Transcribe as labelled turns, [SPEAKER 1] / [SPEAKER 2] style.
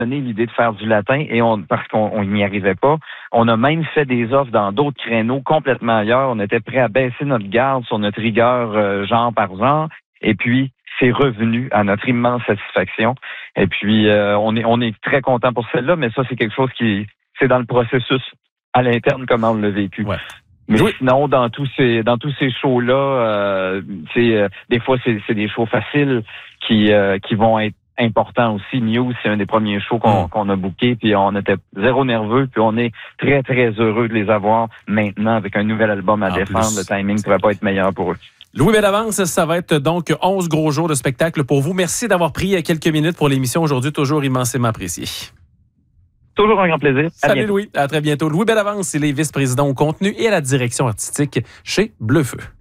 [SPEAKER 1] donné l'idée de faire du latin et parce qu'on n'y arrivait pas. On a même fait des offres dans d'autres créneaux complètement ailleurs. On était prêt à baisser notre garde sur notre rigueur genre par genre. Et puis, c'est revenu à notre immense satisfaction. Et puis, on est très content pour celle-là, mais ça, c'est quelque chose c'est dans le processus à l'interne, comment on l'a vécu.
[SPEAKER 2] Ouais.
[SPEAKER 1] Mais sinon, dans tous ces shows-là, des fois, c'est des shows faciles qui vont être importants aussi. News, c'est un des premiers shows qu'on a bookés, puis on était zéro nerveux, puis on est très, très heureux de les avoir maintenant avec un nouvel album à défendre. Le timing ne pourrait pas être meilleur pour eux.
[SPEAKER 2] Louis Bellavance, ça va être donc 11 gros jours de spectacle pour vous. Merci d'avoir pris quelques minutes pour l'émission aujourd'hui, toujours immensément apprécié.
[SPEAKER 1] Toujours un grand plaisir.
[SPEAKER 2] Salut Louis, à très bientôt. Louis Bellavance, il est vice-président au contenu et à la direction artistique chez Bleu Feu.